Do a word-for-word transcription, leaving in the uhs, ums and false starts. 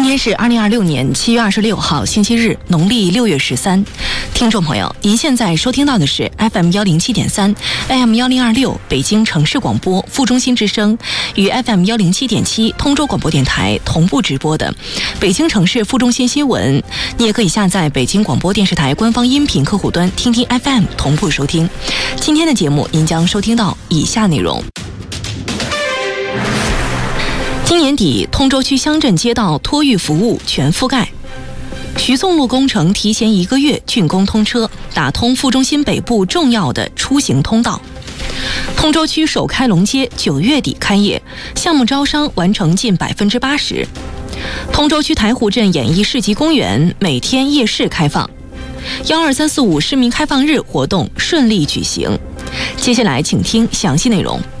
天是二零二六年七月二十六号星期日，农历六月十三。听众朋友，您现在收听到的是 F M 幺零七点三、A M 幺零二六北京城市广播副中心之声与 F M 幺零七点七通州广播电台同步直播的北京城市副中心新闻。你也可以下载北京广播电视台官方音频客户端，听听 F M 同步收听。今天的节目，您将收听到以下内容。今年底，通州区乡镇街道托育服务全覆盖。徐宋路工程提前一个月竣工通车，打通副中心北部重要的出行通道。通州区首开龙街九月底开业，项目招商完成近百分之八十。通州区台湖镇演艺市集公园每天夜市开放。幺二三四五市民开放日活动顺利举行。接下来，请听详细内容。